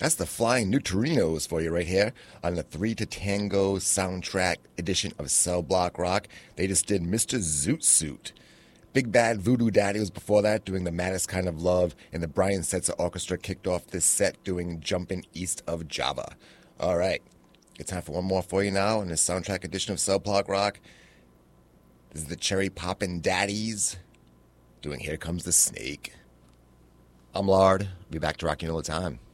That's the Flying Neutrinos for you right here on the 3 to Tango soundtrack edition of Cell Block Rock. They just did Mr. Zoot Suit. Big Bad Voodoo Daddy was before that, doing The Maddest Kind of Love, and the Brian Setzer Orchestra kicked off this set doing Jumpin' East of Java. All right, it's time for one more for you now on this soundtrack edition of Cell Block Rock. This is the Cherry Poppin' Daddies doing Here Comes the Snake. I'm Lard. Be back to rock you all the time.